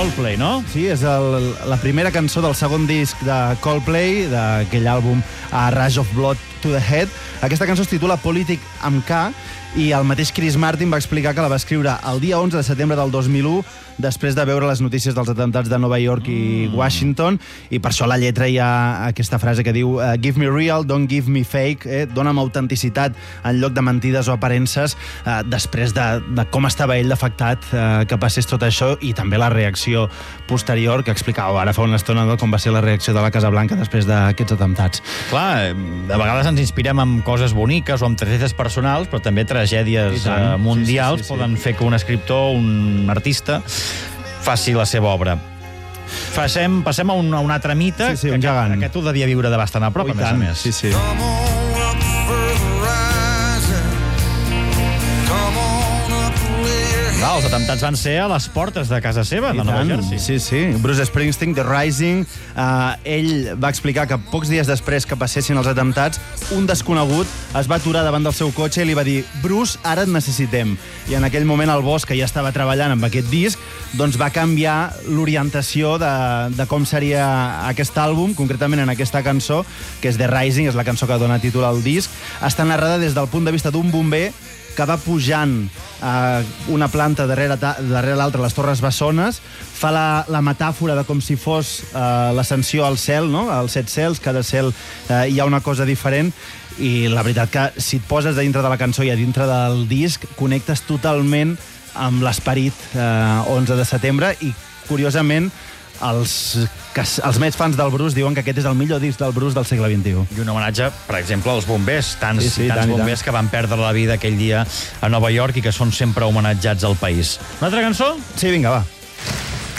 Coldplay, no? Sí, és la primera cançó del segon disc de Coldplay, d'aquell àlbum A Rush of Blood to the Head. Aquesta cançó es titula Politic amb K, i el mateix Chris Martin va explicar que la va escriure el dia 11 de setembre del 2001, després de veure les notícies dels atemptats de Nova York i Washington, i per això a la lletra hi ha aquesta frase que diu Give me real, don't give me fake, dona'm autenticitat en lloc de mentides o aparences, després de com estava ell d'afectat que passés tot això, i també la reacció posterior que explicava ara fa una estona com va ser la reacció de la Casa Blanca després d'aquests atemptats. Clar, a vegades ens inspirem en coses boniques o en tragèdies personals, però també tragèdies mundials poden fer que un escriptor, un artista, faci la seva obra. Passem a un altre mite, un gegant. Aquest ho devia viure de bastant a prop, a més a més. Sí. Els atemptats van ser a les portes de casa seva, de Nova Jersey. Sí. Bruce Springsteen, The Rising, ell va explicar que pocs dies després que passessin els atemptats, un desconegut es va aturar davant del seu cotxe i li va dir Bruce, ara et necessitem. I en aquell moment el Bosch, que ja estava treballant amb aquest disc, doncs va canviar l'orientació de com seria aquest àlbum, concretament en aquesta cançó, que és The Rising, és la cançó que dona títol al disc. Està narrada des del punt de vista d'un bomber que va pujant una planta darrere l'altra, les Torres Bessones, fa la metàfora de com si fos l'ascensió al cel, no? Els 7 cels, cada cel hi ha una cosa diferent, i la veritat que si et poses a dintre de la cançó i a dintre del disc, connectes totalment amb l'esperit 11 de setembre, i curiosament els més fans del Bruce diuen que aquest és el millor disc del Bruce del segle XXI. I un homenatge, per exemple, als bombers, tants bombers que van perdre la vida aquell dia a Nova York i que són sempre homenatjats al país. Una altra cançó? Sí, vinga, va.